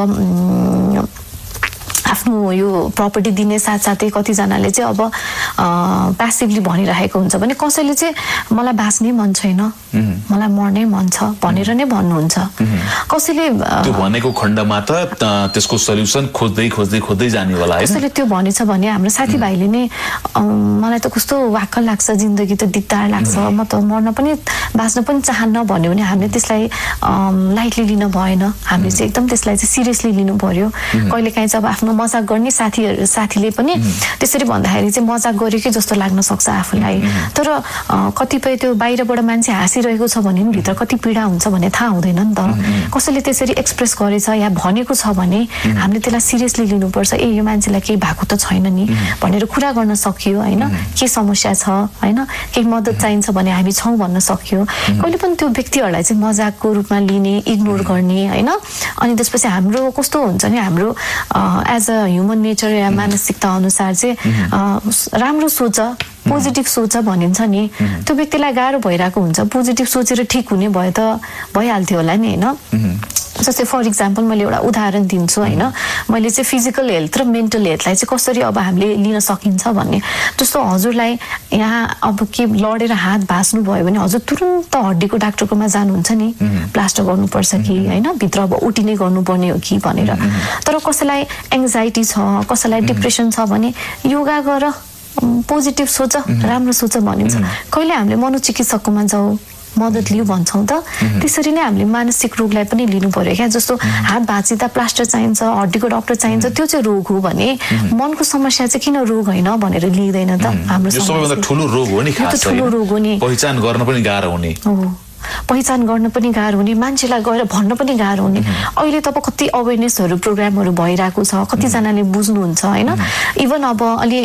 आफ्नो यो प्रपर्टी दिने साथसाथै कतिजनाले चाहिँ अब प्यासिभली भनिरहेको हुन्छ भने कसैले चाहिँ मलाई बाँच्नै मन छैन, मलाई मर्नै मन छ भनेर नै भन्नुहुन्छ। कसैले त्यो भनेको खण्डमा त त्यसको सल्युसन खोज्दै जाने होला है। कसैले त्यो भनेछ भने हाम्रो साथीभाइले नै मलाई त कस्तो वाक्क लाग्छ, जिन्दगी त दिक्दार लाग्छ, म त मर्न पनि बाँच्न पनि चाहन्न भन्यो भने हामीले त्यसलाई लाइटली लिन भएन, हामीले चाहिँ एकदम त्यसलाई चाहिँ सिरियसली लिनु पर्यो। कहिलेकाहीँ चाहिँ अब आफ्नो मजाक गर्ने साथीले पनि त्यसरी भन्दाखेरि चाहिँ मजाक गरेकै जस्तो लाग्न सक्छ आफूलाई। तर कतिपय त्यो बाहिरबाट मान्छे हाँसिरहेको छ भने पनि भित्र कति पीडा हुन्छ भन्ने थाहा हुँदैन नि त। कसैले त्यसरी एक्सप्रेस गरेछ या भनेको छ भने हामीले त्यसलाई सिरियसली लिनुपर्छ। ए यो मान्छेलाई केही भएको त छैन नि भनेर कुरा गर्न सकियो होइन, के समस्या छ होइन, केही मद्दत चाहिन्छ भने हामी छौँ भन्न सकियो। कहिले पनि त्यो व्यक्तिहरूलाई चाहिँ मजाकको रूपमा लिने, इग्नोर गर्ने होइन। अनि त्यसपछि हाम्रो कस्तो हुन्छ नि, हाम्रो एज अ ह्युमन नेचर या मानसिकता अनुसार चाहिँ राम्रो सोच, पोजिटिभ सोच भनिन्छ नि, त्यो व्यक्तिलाई गाह्रो भइरहेको हुन्छ। पोजिटिभ सोचेर ठिक हुने भए त भइहाल्थ्यो होला नि होइन। जस्तै फर इक्जाम्पल मैले एउटा उदाहरण दिन्छु होइन, मैले चाहिँ फिजिकल हेल्थ र मेन्टल हेल्थलाई चाहिँ कसरी अब हामीले लिन सकिन्छ भन्ने। जस्तो हजुरलाई यहाँ अब के लडेर हात भाँच्नु भयो भने हजुर तुरुन्त हड्डीको डाक्टरकोमा जानुहुन्छ नि, प्लास्टर गर्नुपर्छ कि होइन, भित्र अब ओटी नै गर्नुपर्ने हो कि भनेर। तर कसैलाई एङ्जाइटी छ, कसैलाई डिप्रेसन छ भने योगा गर, पोजिटिभ सोच, राम्रो सोच भनिन्छ। कहिले हामीले मनोचिकित्सककोमा जाऊ, मद्दत लिऊ भन्छौँ त, त्यसरी नै हामीले मानसिक रोगलाई पनि लिनु पर्यो क्या। जस्तो हात भाँचिँदा प्लास्टर चाहिन्छ, हड्डीको डक्टर चाहिन्छ, त्यो चाहिँ रोग हो भने मनको समस्या चाहिँ किन रोग होइन भनेर लिँदैन त हाम्रो समाजले। सबैभन्दा ठुलो रोग हो नि, खास ठुलो रोग हो नि, पहिचान गर्न पनि गाह्रो हुने हो, पहिचान गर्न पनि गाह्रो हुने, मान्छेलाई गएर भन्न पनि गाह्रो हुने। अहिले त अब कति अवेरनेसहरू प्रोग्रामहरू भइरहेको छ, कतिजनाले बुझ्नुहुन्छ होइन। इभन अब अलि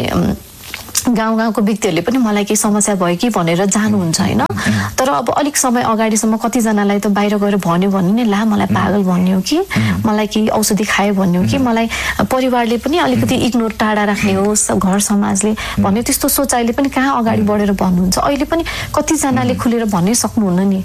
गाउँको व्यक्तिहरूले पनि मलाई केही समस्या भयो कि भनेर जानुहुन्छ होइन। तर अब अलिक समय अगाडिसम्म कतिजनालाई त बाहिर गएर भन्यो भने नि ला मलाई पागल भन्ने हो कि, मलाई केही औषधि खायो भन्ने हो कि, मलाई परिवारले पनि अलिकति इग्नोर टाढा राख्ने हो, घर समाजले भन्ने त्यस्तो सोचाइले पनि कहाँ अगाडि बढेर भन्नुहुन्छ। अहिले पनि कतिजनाले खुलेर भन्नै सक्नुहुन्न नि।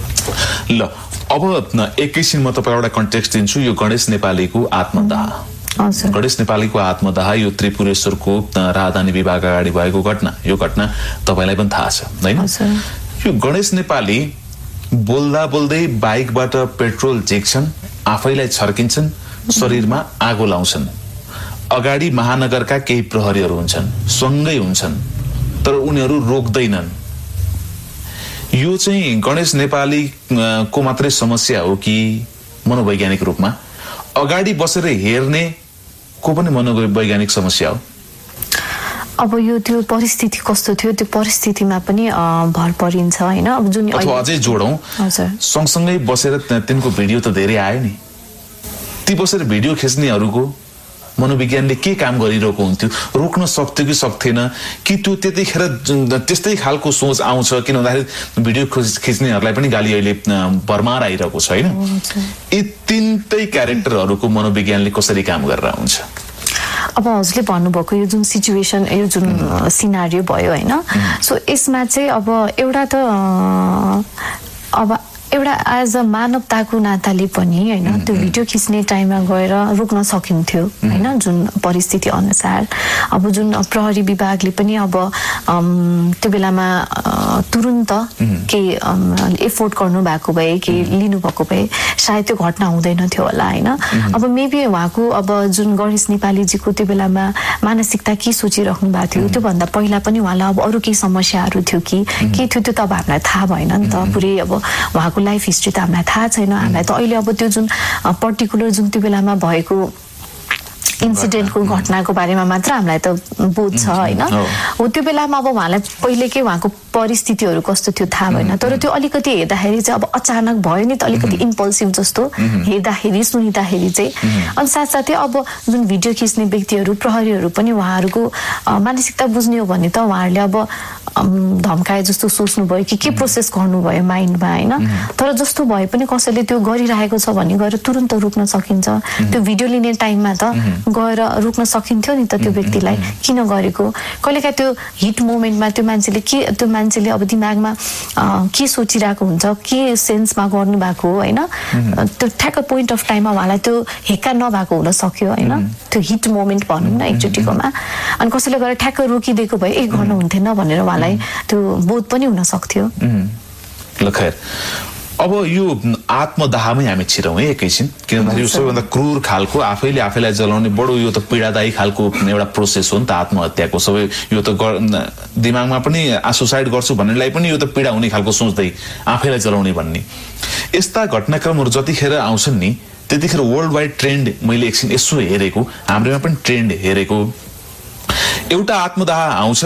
ल अब एकैछिन म तपाईँलाई एउटा कन्टेक्स्ट दिन्छु, यो गणेश नेपालीको आत्मदाह गणेश नेपालीको आत्मदाह यो त्रिपुरेश्वरको राजधानी विभाग अगाडि भएको घटना, यो घटना तपाईलाई पनि थाहा छ हैन? यो गणेश नेपाली बोल्दा बोल्दै बाइकबाट पेट्रोल झिक्छन्, आफैलाई छर्किन्छन्, शरीरमा आगो लाउँछन्। अगाडि महानगरका केही प्रहरीहरू हुन्छन्, सँगै हुन्छन्, तर उनीहरू रोक्दैनन्। यो चाहिँ गणेश नेपाली को मात्रै समस्या हो कि मनोवैज्ञानिक रूपमा अगाडि बसेर हेर्ने को पनि मनोवैज्ञानिक समस्या हो? अब यो त्यो परिस्थिति कस्तो थियो, त्यो परिस्थितिमा पनि भर परिन्छ हैन? अब जुन अथवा अझै जोडौं, सँगसँगै बसेर तिनको भिडियो त धेरै आयो नि, ती बसेर भिडियो खिच्नेहरूको मनोविज्ञानले के काम गरिरहेको हुन्थ्यो? रोक्न सक्थ्यो कि सक्थेन कि त्यो त्यतिखेर त्यस्तै खालको सोच आउँछ? किन भन्दाखेरि भिडियो खिच्नेहरूलाई पनि गाली अहिले भरमार आइरहेको छ हैन? यी तीनटै क्यारेक्टरहरूको मनोविज्ञानले कसरी काम गरेर हुन्छ? अब हजुरले भन्नुभएको यो जुन सिचुएसन, यो जुन सिनारियो भयो हैन, सो यसमा चाहिँ अब एउटा त अब एउटा एज अ मानवताको नाताले पनि हैन त्यो भिडियो खिच्ने टाइममा गएर रोक्न सकिन्थ्यो हैन, जुन परिस्थिति अनुसार। अब जुन प्रहरी विभागले पनि अब त्यो बेलामा तुरुन्त केही एफोर्ट गर्नु भएको भए, के लिनु भएको भए सायद त्यो घटना हुँदैन थियो होला हैन? अब मेबी उहाँको अब जुन गणेश नेपालीजीको त्यो बेलामा मानसिकता के सोचिराख्नु भएको थियो, त्यो भन्दा पहिला पनि उहाँलाई अब अरू केही समस्याहरू थियो कि के थियो त्यो त अब हामीलाई थाहा भएन नि त। पुरै अब उहाँको लाइफ हिस्ट्री त हामीलाई थाहा छैन। हामीलाई त अहिले अब त्यो जुन पर्टिकुलर जुन त्यो बेलामा भएको इन्सिडेन्टको घटनाको बारेमा मात्र हामीलाई त बोध छ हैन? हो त्यो बेलामा अब उहाँलाई पहिलेकै उहाँको परिस्थितिहरू कस्तो थियो थाहा भएन, तर त्यो अलिकति हेर्दाखेरि चाहिँ अब अचानक भयो नि त, अलिकति इम्पल्सिभ जस्तो हेर्दाखेरि सुनिँदाखेरि चाहिँ। अनि साथसाथै अब जुन भिडियो खिच्ने व्यक्तिहरू प्रहरीहरू पनि उहाँहरूको मानसिकता बुझ्ने हो भने त उहाँहरूले अब धम्काए जस्तो सोच्नु भयो कि के प्रोसेस गर्नुभयो माइन्डमा हैन? तर जस्तो भए पनि कसैले त्यो गरिरहेको छ भने गएर तुरुन्त रोक्न सकिन्छ। त्यो भिडियो लिने टाइममा त गएर रोक्न सकिन्थ्यो नि त त्यो व्यक्तिलाई, किन गरेको? कहिलेकाहीँ त्यो हिट मोमेन्टमा त्यो मान्छेले अब दिमागमा के सोचिरहेको हुन्छ, के सेन्समा गर्नुभएको हैन? त्यो ठ्याक्क पोइन्ट अफ टाइममा उहाँलाई त्यो हेक्का नभएको हुन सक्यो हैन? त्यो हिट मोमेन्ट भनौँ न एकचोटिकोमा। अनि कसैले गएर ठ्याक्क रोकिदिएको भए ए गर्नु हुन्थेन भनेर उहाँलाई त्यो बोध पनि हुन सक्थ्यो। ल खैर, अब यो आत्मदाहमै हामी छिरौँ है एकैछिन, किनभने यो सबैभन्दा क्रूर खालको आफैलाई जलाउने बडो यो त पीडादायी खालको एउटा प्रोसेस हो नि त आत्महत्याको। सबै यो त दिमागमा पनि सुसाइड गर्छु भन्नेलाई पनि यो त पीडा हुने खालको सोच्दै आफैलाई जलाउने भन्ने यस्ता घटनाक्रमहरू जतिखेर आउँछन् नि त्यतिखेर वर्ल्ड वाइड ट्रेन्ड मैले एकछिन यसो हेरेको, हाम्रोमा पनि ट्रेन्ड हेरेको, एउटा आत्मदाह आउँछ,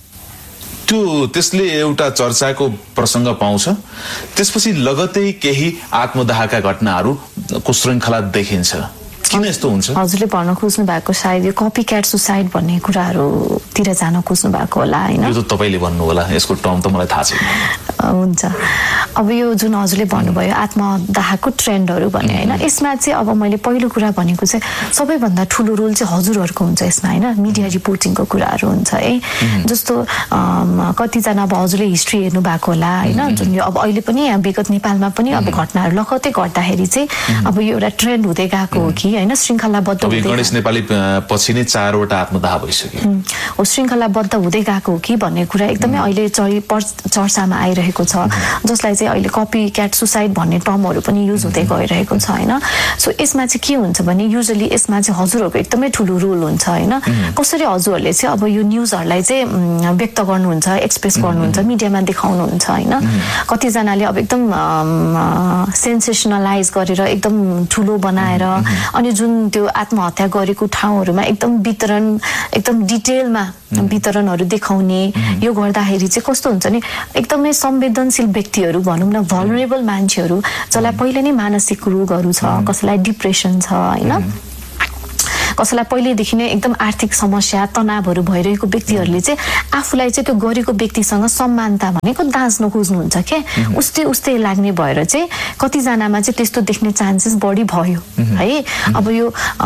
त्यसले एउटा चर्चाको प्रसङ्ग पाउँछ, त्यसपछि लगतै केही आत्मदाहका घटनाहरूको श्रृङ्खला देखिन्छ। किन यस्तो हुन्छ? हजुरले भन्न खोज्नु भएको सायद यो कपी क्याट सुसाइड भन्ने कुराहरूतिर जान खोज्नु भएको होला हैन? यो त तपाईले भन्नु होला, यसको टर्म त मलाई थाहा छैन। हुन्छ, अब यो जुन हजुरले भन्नुभयो आत्मदाहको ट्रेन्डहरू भन्ने हैन, यसमा चाहिँ अब मैले पहिलो कुरा भनेको चाहिँ सबैभन्दा ठुलो रोल चाहिँ हजुरहरूको हुन्छ यसमा हैन? मिडिया रिपोर्टिङको कुराहरू हुन्छ है। जस्तो कतिजना अब हजुरले हिस्ट्री हेर्नु भएको होला हैन? जुन यो अब अहिले पनि विगत नेपालमा पनि अब घटनाहरू लगत्तै घट्दाखेरि चाहिँ अब यो एउटा ट्रेन्ड हुँदै गएको हो कि हैन? श्रृङ्खलाबद्ध हुँदै गणेश नेपाली पछि नै 4 वटा आत्मदाह भइसक्यो हो, श्रृङ्खलाबद्ध हुँदै गएको हो कि भन्ने कुरा एकदमै अहिले चर्चामा आइरहेको छ, जसलाई चाहिँ अहिले कपी क्याट सुसाइड भन्ने टर्महरू पनि युज हुँदै गइरहेको छ हैन? सो यसमा चाहिँ के हुन्छ भने युजुअली यसमा चाहिँ हजुरहरूको एकदमै ठुलो रोल हुन्छ हैन? कसरी हजुरहरूले चाहिँ अब यो न्युजहरूलाई चाहिँ व्यक्त गर्नुहुन्छ, एक्सप्रेस गर्नुहुन्छ, मिडियामा देखाउनुहुन्छ हैन? कतिजनाले अब एकदम सेन्सेसनलाइज गरेर एकदम ठुलो बनाएर अनि जुन त्यो आत्महत्या गरेको ठाउँहरूमा एकदम डिटेलमा वितरणहरू देखाउने, यो गर्दाखेरि चाहिँ कस्तो हुन्छ नि एकदमै संवेदनशील व्यक्तिहरू भनौँ न, भलरेबल मान्छेहरू जसलाई पहिले नै मानसिक रोगहरू छ, कसैलाई डिप्रेसन छ हैन? कसैलाई पहिलेदेखि नै एकदम आर्थिक समस्या तनावहरू भइरहेको व्यक्तिहरूले चाहिँ आफूलाई चाहिँ त्यो गरेको व्यक्तिसँग समानता भनेको दाँच्न खोज्नुहुन्छ के उस्तै लाग्ने भएर चाहिँ कतिजनामा चाहिँ त्यस्तो देख्ने चान्सेस बढी भयो है। अब यो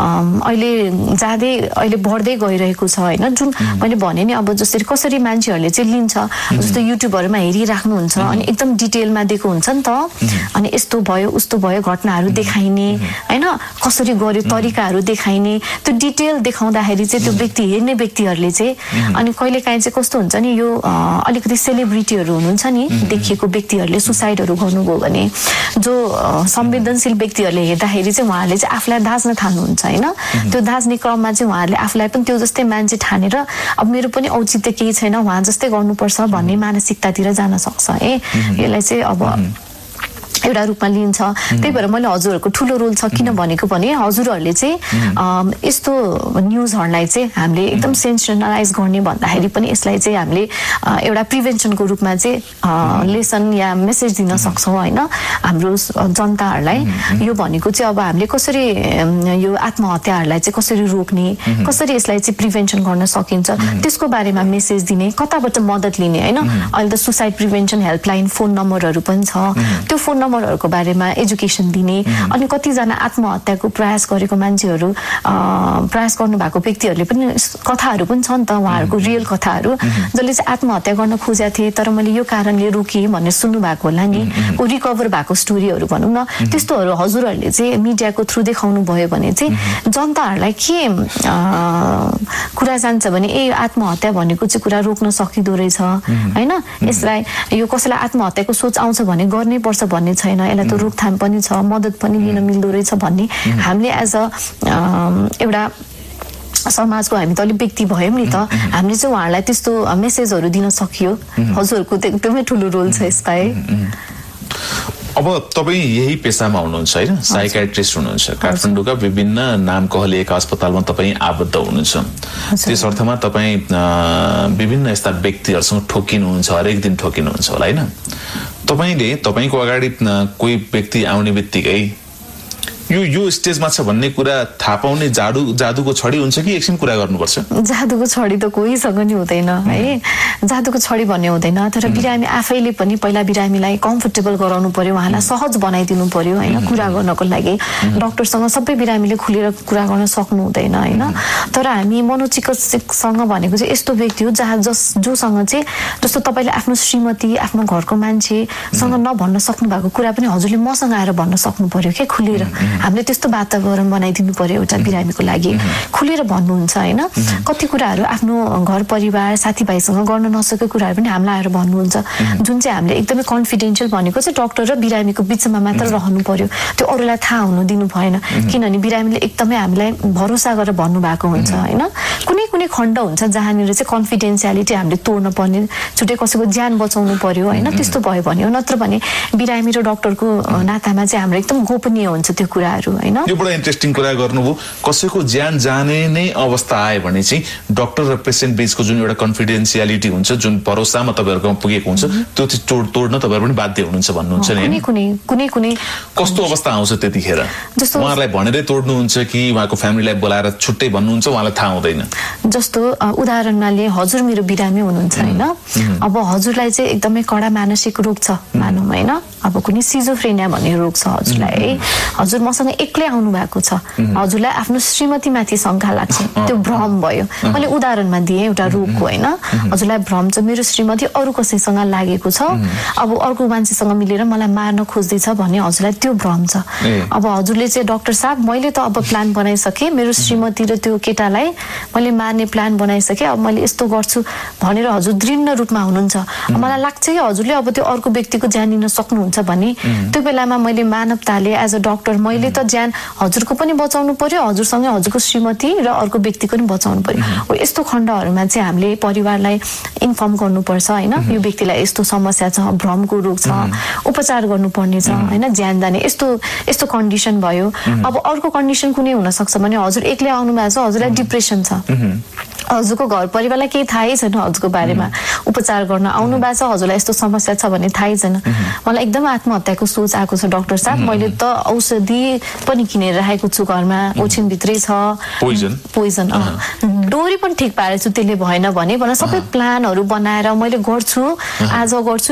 अहिले बढ्दै गइरहेको छ हैन? जुन मैले भने नि अब जसरी कसरी मान्छेहरूले चाहिँ लिन्छ, जस्तो युट्युबहरूमा हेरिराख्नुहुन्छ अनि एकदम डिटेलमा दिएको हुन्छ नि त, अनि यस्तो भयो उस्तो भयो घटनाहरू देखाइने हैन? कसरी गर्यो तरिकाहरू देखाइने, त्यो डिटेल देखाउँदाखेरि चाहिँ त्यो व्यक्ति हेर्ने व्यक्तिहरूले चाहिँ अनि कहिलेकाहीँ चाहिँ कस्तो हुन्छ नि यो अलिकति सेलिब्रिटीहरू हुनुहुन्छ नि देखिएको व्यक्तिहरूले सुसाइडहरू गर्नुभयो भने जो संवेदनशील व्यक्तिहरूले हेर्दाखेरि चाहिँ उहाँहरूले चाहिँ आफूलाई दाज्न थाल्नुहुन्छ होइन त्यो दाज्ने क्रममा चाहिँ उहाँहरूले आफूलाई पनि त्यो जस्तै मान्छे ठानेर अब मेरो पनि औचित्य केही छैन उहाँ जस्तै गर्नुपर्छ भन्ने मानसिकतातिर जान सक्छ है यसलाई चाहिँ अब एउटा रूपमा लिन्छ त्यही भएर मैले हजुरहरूको ठुलो रोल छ किन भनेको भने हजुरहरूले चाहिँ यस्तो न्युजहरूलाई चाहिँ हामीले एकदम सेन्सनलाइज गर्ने भन्दाखेरि पनि यसलाई चाहिँ हामीले एउटा प्रिभेन्सनको रूपमा चाहिँ लेसन या मेसेज दिन सक्छौँ होइन हाम्रो जनताहरूलाई यो भनेको चाहिँ अब हामीले कसरी यो आत्महत्याहरूलाई चाहिँ कसरी रोक्ने कसरी यसलाई चाहिँ प्रिभेन्सन गर्न सकिन्छ त्यसको बारेमा मेसेज दिने कताबाट मद्दत लिने होइन अहिले त सुसाइड प्रिभेन्सन हेल्पलाइन फोन नम्बरहरू पनि छ त्यो फोन नम्बरहरूको बारेमा एजुकेसन दिने अनि कतिजना आत्महत्याको प्रयास गरेको मान्छेहरू प्रयास गर्नु भएको व्यक्तिहरूले पनि कथाहरू पनि छ नि त उहाँहरूको रियल कथाहरू जसले चाहिँ आत्महत्या गर्न खोजेका थिए तर मैले यो कारणले रोकिएँ भनेर सुन्नु भएको होला नि को रिकभर भएको स्टोरीहरू भनौँ न त्यस्तोहरू हजुरहरूले चाहिँ मिडियाको थ्रु देखाउनु भयो भने चाहिँ जनताहरूलाई के कुरा जान्छ भने ए आत्महत्या भनेको चाहिँ कुरा रोक्न सकिँदो रहेछ होइन यसलाई यो कसैलाई आत्महत्याको सोच आउँछ भने गर्नै पर्छ भन्ने छैन यसलाई त रोकथाम पनि छ मद्दत पनि लिन मिल्दो रहेछ भन्ने हामीले एज अ एउटा समाजको हामी त अलिक व्यक्ति भयौँ नि त हामीले चाहिँ उहाँहरूलाई त्यस्तो मेसेजहरू दिन सकियो हजुरहरूको त एकदमै ठुलो रोल छ यसमा है अब तपाईँ यही पेसामा हुनुहुन्छ होइन साइकाट्रिस्ट हुनुहुन्छ काठमाडौँका विभिन्न नाम कहलिएका अस्पतालमा तपाईँ आबद्ध हुनुहुन्छ त्यस अर्थमा तपाईँ विभिन्न यस्ता व्यक्तिहरूसँग ठोकिनुहुन्छ हरेक दिन ठोकिनुहुन्छ होला होइन तपाईले तपाईको अगाडि कोही व्यक्ति आउने बित्तिकै यो स्टेजमा छ भन्ने कुरा थाहा पाउने जादुको छडी हुन्छ कि एकछिन कुरा गर्नुपर्छ जादुको छडी त कोहीसँग नि हुँदैन है जादुको छडी भन्ने हुँदैन तर बिरामी आफैले पनि पहिला बिरामीलाई कम्फर्टेबल गराउनु पर्यो उहाँलाई सहज बनाइदिनु पर्यो हैन कुरा गर्नको लागि डाक्टरसँग सबै बिरामीले खुलेर कुरा गर्न सक्नु हुँदैन हैन तर हामी मनोचिकित्सकसँग भनेको चाहिँ यस्तो व्यक्ति हो जोसँग चाहिँ जस्तो तपाईले आफ्नो श्रीमती आफ्नो घरको मान्छेसँग नभन्न सक्नु भएको कुरा पनि हजुरले मसँग आएर भन्न सक्नु पर्यो के खुलेर हामीले त्यस्तो वातावरण बनाइदिनु पर्यो एउटा बिरामीको लागि खुलेर भन्नुहुन्छ हैन कति कुराहरू आफ्नो घर परिवार साथीभाइसँग गर्न नसकेको कुराहरू पनि हामीलाई आएर भन्नुहुन्छ जुन चाहिँ हामीले एकदमै कन्फिडेन्शियल भनेको चाहिँ डाक्टर र बिरामीको बीचमा मात्र रहनु पर्यो त्यो अरूलाई थाहा हुनु दिनु भएन किनभने बिरामीले एकदमै हामीलाई भरोसा गरेर भन्नु भएको हुन्छ हैन कुनै कुनै खण्ड हुन्छ जहाँनिर चाहिँ कन्फिडेन्शियालिटी हामीले तोड्न पर्ने छुट्टै कसैको ज्यान बचाउनु पर्यो हैन त्यस्तो भयो भने नत्र भने बिरामी र डाक्टरको नातामा चाहिँ हाम्रो एकदम गोपनीय हुन्छ त्यो कुराहरू हैन यो बडा इन्ट्रेस्टिङ कुरा गर्नुभयो कसैको ज्यान जाने नै अवस्था आयो भने चाहिँ डाक्टर र पेशेन्ट बीचको जुन एउटा कन्फिडेन्शियालिटी हुन्छ जुन भरोसामा तपाईहरुकोमा पुगेको हुन्छ त्यो चाहिँ तोड्न तपाईहरु पनि बाध्य हुनुहुन्छ भन्नुहुन्छ नि कुनै कस्तो अवस्था आउँछ त्यतिखेर जस्तो उहाँलाई भनेरै तोड्नुहुन्छ कि उहाँको फ्यामिलीलाई बोलाएर छुट्टै भन्नुहुन्छ उहाँलाई थाहा हुँदैन जस्तो उदाहरणमा लिए हजुर मेरो बिरामी हुनुहुन्छ हैन अब हजुरलाई चाहिँ एकदमै कडा मानसिक रोग छ मानौं हैन अब कुनै सिजोफ्रेनिया भन्ने रोग छ हजुरलाई हजुर मसँग एक्लै आउनु भएको छ हजुरलाई आफ्नो श्रीमती माथि शंका लाग्छ त्यो भ्रम भयो मैले उदाहरणमा दिए एउटा रोगको हैन हजुरलाई भ्रम छ मेरो श्रीमती अरु कसैसँग लागेको छ अब अर्को मान्छेसँग मिलेर मलाई मार्न खोज्दै छ भन्ने हजुरलाई त्यो भ्रम छ अब हजुरले चाहिँ डाक्टर साहब मैले त अब प्लान बनाइसके मेरो श्रीमती र त्यो केटालाई मैले मार्ने प्लान बनाइसके अब मैले यस्तो गर्छु भनेर हजुर दृढ रूपमा हुनुहुन्छ मलाई लाग्छ कि हजुरले अब त्यो अर्को व्यक्तिको ज्यान लिन सक्नुहुन्छ भने त्यो बेलामा मैले मानवताले एज अ डाक्टर मैले त ज्यान हजुरको पनि बचाउनु पर्यो हजुरसँगै हजुरको श्रीमती र अर्को व्यक्तिको पनि बचाउनु पर्यो यस्तो खण्डहरुमा चाहिँ हामीले परिवारलाई इन्फर्म गर्नुपर्छ हैन यो व्यक्तिलाई यस्तो समस्या छ भ्रमको रोग छ उपचार गर्नुपर्ने छ हैन ज्यान जाने यस्तो कन्डिसन भयो अब अर्को कन्डिसन कुनै हुन सक्छ भने हजुर एक्लै आउनु भएको छ हजुरलाई डिप्रेसन छ हजुरको घर परिवारलाई केही थाहै छैन हजुरको बारेमा उपचार गर्न आउनु भएको छ हजुरलाई यस्तो समस्या छ भन्ने थाहै छैन मलाई एकदम आत्महत्याको सोच आएको छ डाक्टर साहब मैले त औषधि पनि किनेर राखेको छु घरमा ओछिन भित्रै छ पोइजन डोरी पनि ठीक पारेछु त्यसले भएन भने सबै प्लानहरु बनाएर मैले गर्छु आज गर्छु